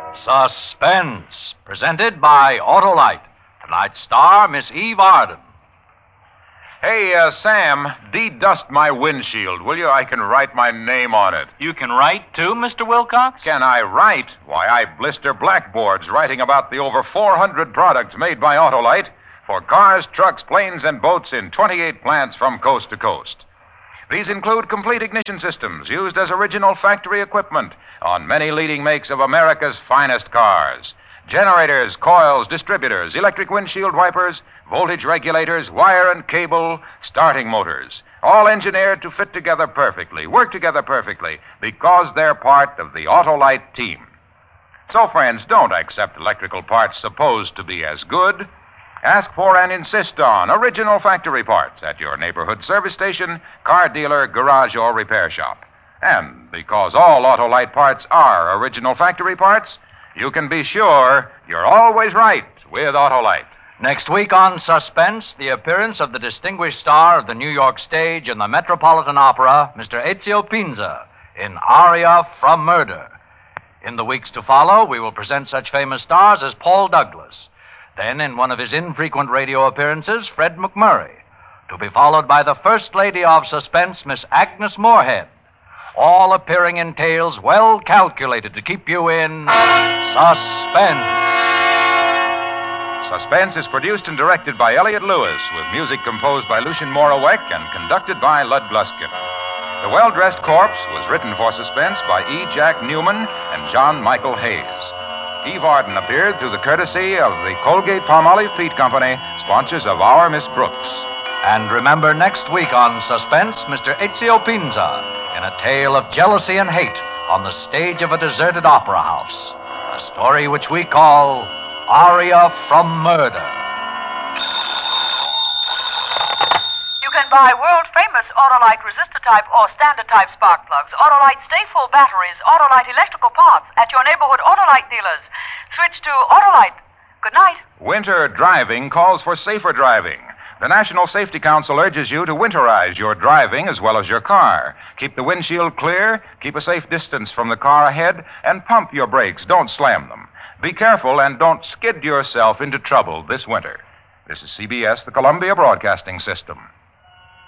Suspense, presented by Autolite. Tonight's star, Miss Eve Arden. Hey, Sam, de-dust my windshield, will you? I can write my name on it. You can write, too, Mr. Wilcox? Can I write? Why, I blister blackboards writing about the over 400 products made by Autolite for cars, trucks, planes, and boats in 28 plants from coast to coast. These include complete ignition systems used as original factory equipment on many leading makes of America's finest cars. Generators, coils, distributors, electric windshield wipers, voltage regulators, wire and cable, starting motors. All engineered to fit together perfectly, work together perfectly, because they're part of the Autolite team. So, friends, don't accept electrical parts supposed to be as good. Ask for and insist on original factory parts at your neighborhood service station, car dealer, garage, or repair shop. And because all Autolite parts are original factory parts, you can be sure you're always right with Autolite. Next week on Suspense, the appearance of the distinguished star of the New York stage and the Metropolitan Opera, Mr. Ezio Pinza, in Aria from Murder. In the weeks to follow, we will present such famous stars as Paul Douglas. Then, in one of his infrequent radio appearances, Fred McMurray, to be followed by the First Lady of Suspense, Miss Agnes Moorehead, all appearing in tales well calculated to keep you in suspense. Suspense is produced and directed by Elliott Lewis, with music composed by Lucien Moraweck and conducted by Lud Gluskin. The Well-Dressed Corpse was written for Suspense by E. Jack Newman and John Michael Hayes. Eve Arden appeared through the courtesy of the Colgate-Palmolive Peat Company, sponsors of Our Miss Brooks. And remember, next week on Suspense, Mr. Ezio Pinza, in a tale of jealousy and hate on the stage of a deserted opera house. A story which we call Aria from Murder. You can buy world-famous Autolite resistor-type or standard-type spark plugs, Autolite stay-full batteries, Autolite electrical parts at your neighborhood Autolite dealers. Switch to Autolite. Good night. Winter driving calls for safer driving. The National Safety Council urges you to winterize your driving as well as your car. Keep the windshield clear, keep a safe distance from the car ahead, and pump your brakes. Don't slam them. Be careful and don't skid yourself into trouble this winter. This is CBS, the Columbia Broadcasting System.